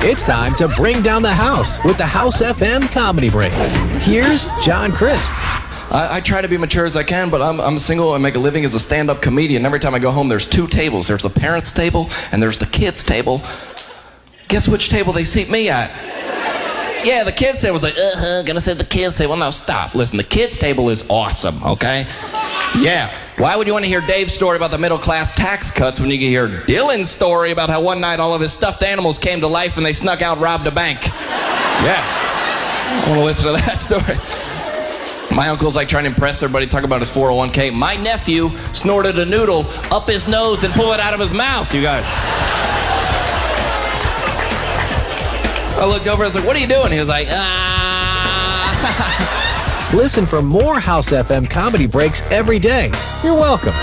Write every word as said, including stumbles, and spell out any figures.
It's time to bring down the house with the House F M Comedy Break. Here's John Crist. I, I try to be mature as I can, but I'm, I'm single and make a living as a stand-up comedian. Every time I go home, there's two tables. There's the parents' table and there's the kids' table. Guess which table they seat me at? Yeah, the kids' table was like, uh-huh, gonna sit at the kids' table. Now stop. Listen, the kids' table is awesome, okay? Yeah. Why would you want to hear Dave's story about the middle-class tax cuts when you can hear Dylan's story about how one night all of his stuffed animals came to life and they snuck out and robbed a bank? Yeah. I want to listen to that story. My uncle's like trying to impress everybody, talk about his four oh one k. My nephew snorted a noodle up his nose and pulled it out of his mouth, you guys. I looked over and I was like, what are you doing? He was like, ah. Listen for more House F M Comedy Breaks every day. You're welcome.